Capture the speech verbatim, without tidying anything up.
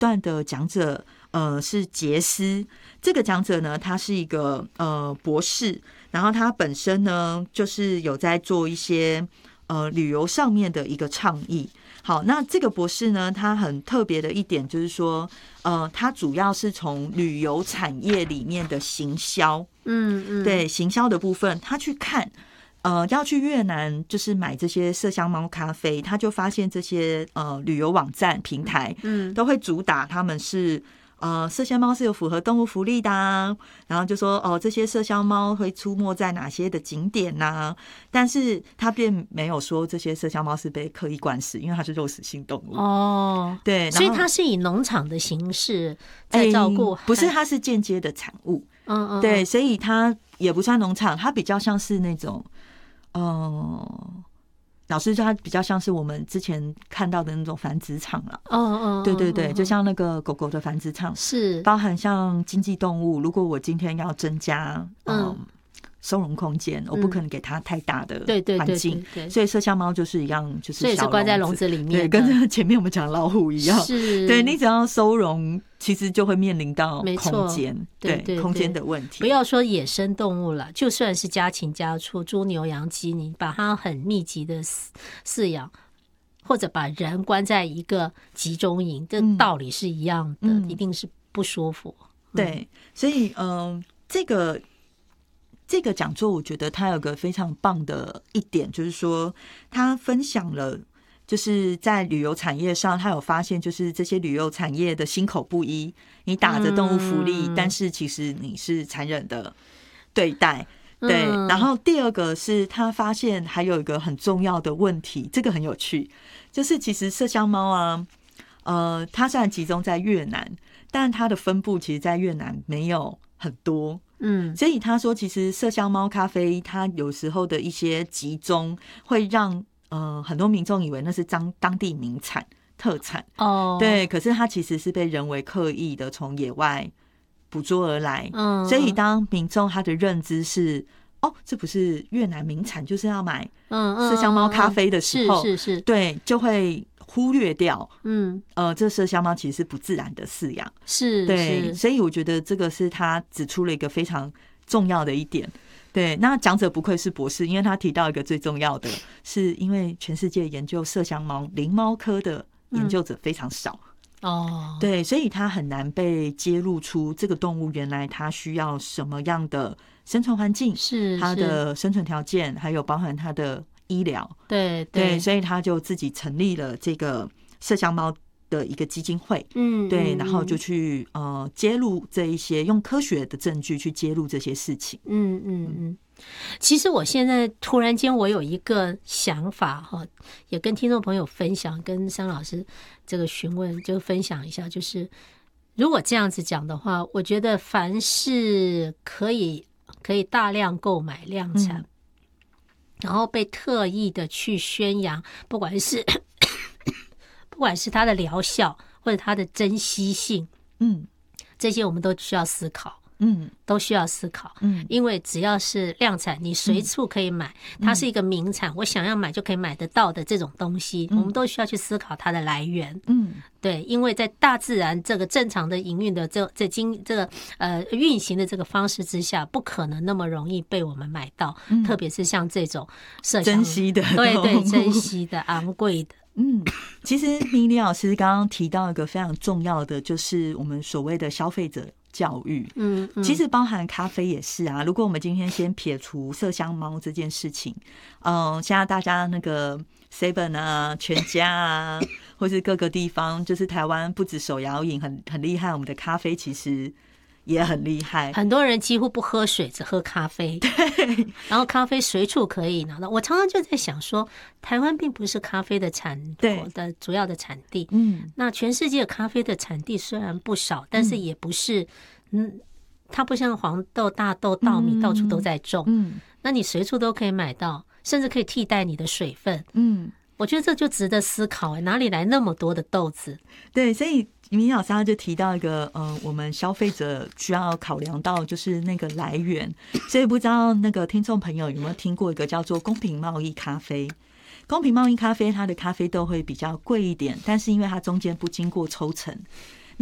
段的讲者，呃，是杰斯。这个讲者呢，他是一个呃博士，然后他本身呢，就是有在做一些呃旅游上面的一个倡议。好，那这个博士呢，他很特别的一点就是说，呃，他主要是从旅游产业里面的行销， 嗯嗯， 对行销的部分，他去看。呃，要去越南就是买这些麝香猫咖啡，他就发现这些呃旅游网站平台，嗯，都会主打他们是呃麝香猫是有符合动物福利的、啊，然后就说哦、呃、这些麝香猫会出没在哪些的景点呐、啊，但是他并没有说这些麝香猫是被刻意灌食，因为它是肉食性动物哦， 对， 所以它是以农场的形式在照顾、 欸，不是它是间接的产物， 嗯嗯， 对，所以它也不算农场，它比较像是那种。哦、嗯，老师说它比较像是我们之前看到的那种繁殖场了。 哦哦， 对对对，就像那个狗狗的繁殖场， 是包含像经济动物。如果我今天要增加，嗯。嗯收容空间，我不可能给它太大的环境，所以麝香猫就是一样，就是所以是关在笼子里面， 对，跟前面我们讲老虎一样， 是， 对你只要收容，其实就会面临到空间，对, 对, 对空间的问题。 不要说野生动物了，就算是家禽家畜，猪牛羊鸡，你把它很密集的饲养，或者把人关在一个集中营，这道理是一样的，嗯、一定是不舒服。 嗯、对，所以嗯、呃，这个。这个讲座我觉得他有个非常棒的一点，就是说他分享了就是在旅游产业上他有发现就是这些旅游产业的心口不一，你打着动物福利、嗯、但是其实你是残忍的对待，对、嗯、然后第二个是他发现还有一个很重要的问题，这个很有趣，就是其实麝香猫啊呃，它虽然集中在越南，但它的分布其实在越南没有很多，嗯，所以他说，其实麝香猫咖啡它有时候的一些集中，会让呃很多民众以为那是当当地名产特产哦，对，可是它其实是被人为刻意的从野外捕捉而来，嗯，所以当民众他的认知是哦，这不是越南名产，就是要买麝香猫咖啡的时候， 是是是， 对，就会。忽略掉，嗯，呃，这麝香猫其实是不自然的饲养， 是， 对， 是， 所以我觉得这个是他指出了一个非常重要的一点。对，那讲者不愧是博士，因为他提到一个最重要的，是因为全世界研究麝香猫灵猫科的研究者非常少，哦、嗯，对，所以他很难被揭露出这个动物原来它需要什么样的生存环境， 是它的生存条件，还有包含它的。医疗， 对对, 对，所以他就自己成立了这个麝香猫的一个基金会，嗯，对，然后就去呃揭露这一些，用科学的证据去揭露这些事情， 嗯嗯嗯。其实我现在突然间我有一个想法哈，也跟听众朋友分享，跟桑老师这个询问就分享一下，就是如果这样子讲的话，我觉得凡是可以可以大量购买量产。嗯，然后被特意的去宣扬，不管是不管是它的疗效或者它的珍稀性，嗯，这些我们都需要思考，嗯，都需要思考，嗯，因为只要是量产，你随处可以买，嗯，它是一个名产，我想要买就可以买得到的这种东西，嗯，我们都需要去思考它的来源，嗯，对，因为在大自然这个正常的营运的这这经这个呃运行的这个方式之下，不可能那么容易被我们买到，嗯，特别是像这种麝香珍惜的， 对对，珍惜的、昂贵的。 嗯，其实明理老师刚刚提到一个非常重要的，就是我们所谓的消费者教育。嗯，嗯其实包含咖啡也是啊。如果我们今天先撇除麝香猫这件事情，嗯、呃，现在大家那个 Seven 啊、全家啊，或是各个地方，就是台湾不止手摇饮很很厉害，我们的咖啡其实也很厉害。 很多人几乎不喝水，只喝咖啡。 对， 然后咖啡随处可以拿到。我常常就在想说，台湾并不是咖啡的产国的主要的产地。嗯，那全世界咖啡的产地虽然不少，但是也不是，嗯，它不像黄豆、大豆、稻米、嗯、到处都在种。嗯，那你随处都可以买到，甚至可以替代你的水分。嗯。我觉得这就值得思考，哪里来那么多的豆子？ 对，所以明老师他就提到一个，呃，我们消费者需要考量到就是那个来源。所以不知道那个听众朋友有没有听过一个叫做公平贸易咖啡？公平贸易咖啡它的咖啡豆会比较贵一点，但是因为它中间不经过抽成，